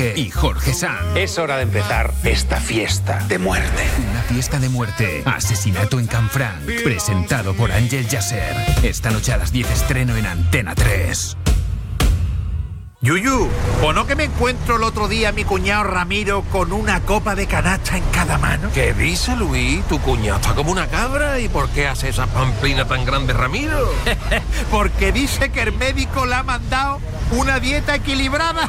Jorge y Jorge Sanz. Es hora de empezar esta fiesta de muerte. Una fiesta de muerte. Asesinato en Canfranc. Presentado por Ángel Yasser. Esta noche a las 10 estreno en Antena 3. Yuyu, ¿o no que me encuentro el otro día a mi cuñado Ramiro con una copa de canacha en cada mano? ¿Qué dice, Luis? Tu cuñado está como una cabra. ¿Y por qué hace esa pamplina tan grande, Ramiro? Porque dice que el médico le ha mandado una dieta equilibrada.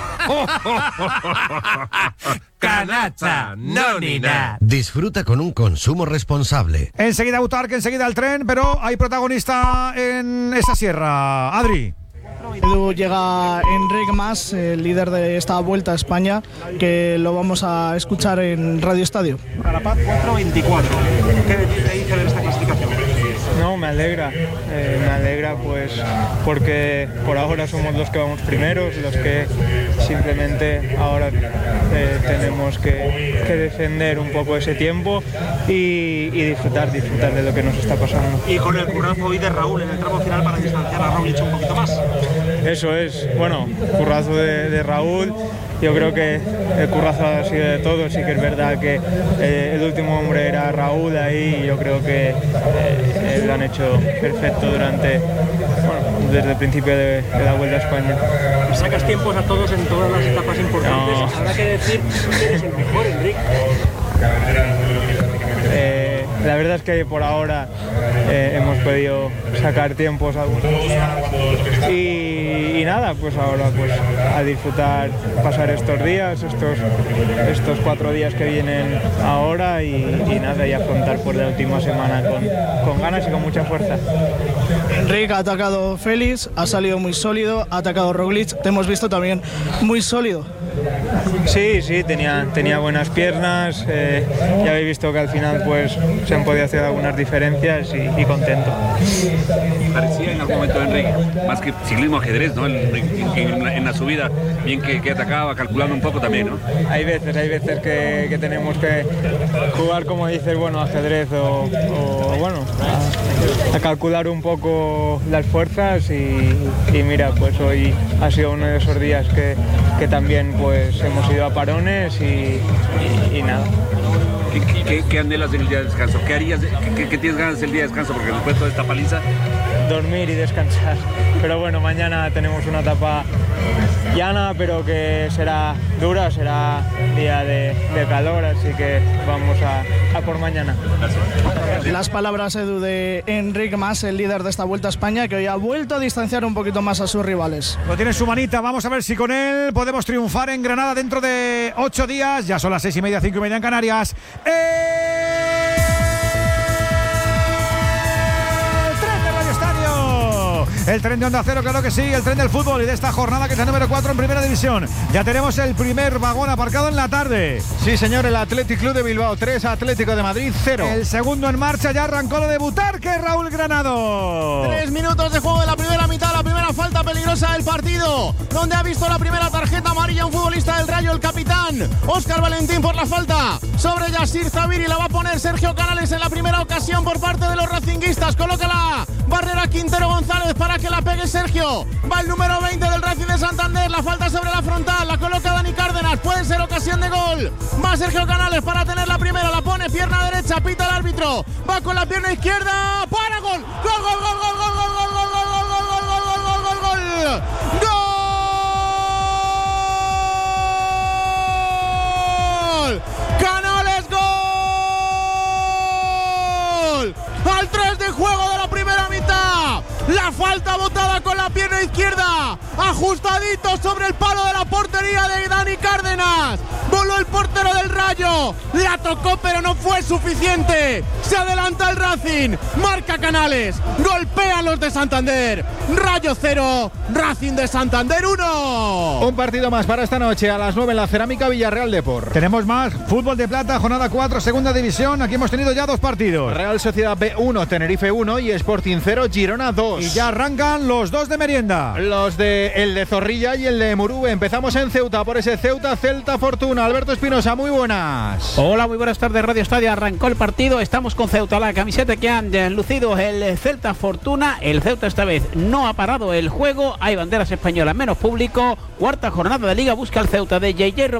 Canacha, no ni nada. Disfruta con un consumo responsable. Enseguida Butarque, enseguida el tren, pero hay protagonista en esa sierra. Adri. Edu, llega Enric Mas, el líder de esta Vuelta a España, que lo vamos a escuchar en Radio Estadio. Calafat 4:24. ¿Qué te dice de esta clasificación? No, me alegra pues porque por ahora somos los que vamos primeros, los que simplemente ahora tenemos que defender un poco ese tiempo y disfrutar de lo que nos está pasando. Y con el currazo hoy de Raúl en el tramo final para distanciar a Roglic un poquito más. Eso es, bueno, currazo de Raúl. Yo creo que el currazo ha sido de todos, sí que es verdad que el último hombre era Raúl ahí y yo creo que lo han hecho perfecto desde el principio de la Vuelta a España. Sacas tiempos a todos en todas las etapas importantes, no. Habrá que decir que eres el mejor, Enric. La verdad es que por ahora hemos podido sacar tiempos algunos y nada, pues ahora pues a disfrutar, pasar estos días, estos 4 días que vienen ahora y nada, y afrontar por la última semana con ganas y con mucha fuerza. Enric ha atacado Félix, ha salido muy sólido, ha atacado Roglic, te hemos visto también muy sólido. Sí, tenía buenas piernas, ya habéis visto que al final pues se han podido hacer algunas diferencias y contento. Parecía en algún momento Enric, más que ciclismo ajedrez, ¿no? En la subida, bien que atacaba, calculando un poco también, ¿no? Hay veces que tenemos que jugar, como dices, bueno, ajedrez o bueno, a calcular un poco las fuerzas y mira, pues hoy ha sido uno de esos días que también pues hemos ido a parones y nada. ¿Qué anhelas en el día de descanso? ¿Qué harías? ¿Qué tienes ganas del día de descanso? Porque después de toda esta paliza... Dormir y descansar. Pero bueno, mañana tenemos una etapa llana, pero que será dura, será día de calor, así que vamos a por mañana. Gracias. Las palabras, Edu, de Enric Mas, el líder de esta Vuelta a España, que hoy ha vuelto a distanciar un poquito más a sus rivales. Lo tiene en su manita, vamos a ver si con él podemos triunfar en Granada dentro de 8 días. Ya son las 6:30, 5:30 en Canarias. El tren de Onda Cero, claro que sí, el tren del fútbol y de esta jornada que es el número 4 en Primera División. Ya tenemos el primer vagón aparcado en la tarde. Sí, señor, el Athletic Club de Bilbao 3, Atlético de Madrid 0. El segundo en marcha, ya arrancó lo de Butarque, Raúl Granado. 3 minutos de juego de la primera mitad, la primera falta peligrosa del partido, donde ha visto la primera tarjeta amarilla un futbolista del Rayo, el capitán Óscar Valentín, por la falta sobre Yassir Zaviri. La va a poner Sergio Canales en la primera ocasión por parte de los racinguistas. Coloca la barrera Quintero González para que la pegue Sergio. Va el número 20 del Racing de Santander. La falta sobre la frontal. La coloca Dani Cárdenas. Puede ser ocasión de gol. Va Sergio Canales para tener la primera. La pone pierna derecha. Pita el árbitro. Va con la pierna izquierda. Para gol. Gol, gol, gol, gol, gol, gol, gol, gol, gol, gol, gol, gol, gol, gol, gol, gol. ¡Gol! ¡Canales, gol! Al 3 de juego de la primera mitad. La falta botada con la pierna izquierda, ajustadito sobre el palo de la portería de Dani Cárdenas. Voló el portero del Rayo, la tocó pero no fue suficiente. Se adelanta el Racing, marca Canales, golpean los de Santander. Rayo 0, Racing de Santander 1. Un partido más para esta noche a las 9 en la Cerámica Villarreal Deport. Tenemos más, fútbol de plata, jornada 4, segunda división. Aquí hemos tenido ya 2 partidos. Real Sociedad B1, Tenerife 1 y Sporting 0, Girona 2. Y ya arrancan los 2 de merienda. El de Zorrilla y el de Murú. Empezamos en Ceuta por ese Ceuta Celta Fortuna. Alberto Espinosa, muy buenas. Hola, muy buenas tardes, Radio Estadio. Arrancó el partido, estamos con Ceuta, la camiseta que han lucido el Celta Fortuna. El Ceuta esta vez no ha parado el juego, hay banderas españolas, menos público. Cuarta jornada de Liga, busca el Ceuta de JJ